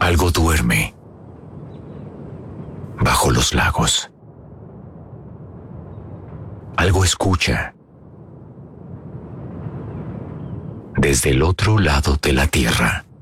Algo duerme bajo los lagos. Algo escucha desde el otro lado de la tierra.